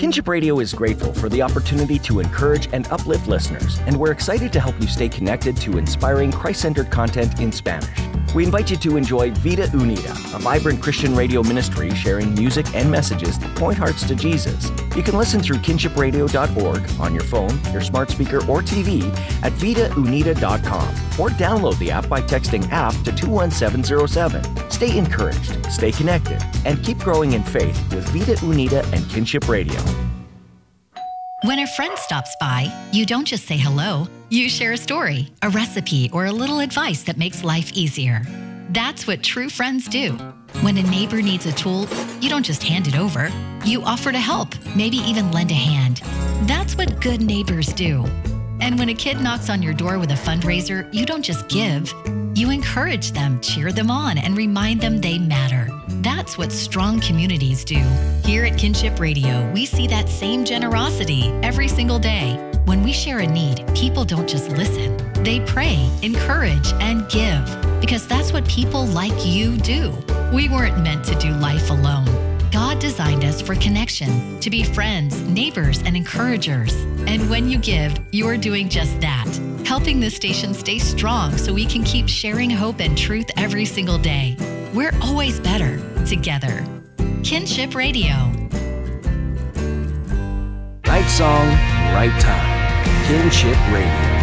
Kinship Radio is grateful for the opportunity to encourage and uplift listeners, and we're excited to help you stay connected to inspiring Christ-centered content in Spanish. We invite you to enjoy Vida Unida, a vibrant Christian radio ministry sharing music and messages that point hearts to Jesus. You can listen through kinshipradio.org on your phone, your smart speaker, or TV at vidaunida.com, or download the app by texting app to 21707. Stay encouraged, stay connected, and keep growing in faith with Vida Unida and Kinship Radio. When a friend stops by, you don't just say hello. You share a story, a recipe, or a little advice that makes life easier. That's what true friends do. When a neighbor needs a tool, you don't just hand it over. You offer to help, maybe even lend a hand. That's what good neighbors do. And when a kid knocks on your door with a fundraiser, you don't just give. You encourage them, cheer them on, and remind them they matter. That's what strong communities do. Here at Kinship Radio, we see that same generosity every single day. When we share a need, people don't just listen. They pray, encourage, and give, because that's what people like you do. We weren't meant to do life alone. God designed us for connection, to be friends, neighbors, and encouragers. And when you give, you're doing just that, helping this station stay strong so we can keep sharing hope and truth every single day. We're always better together. Kinship Radio. Right song, right time. Kinship Radio.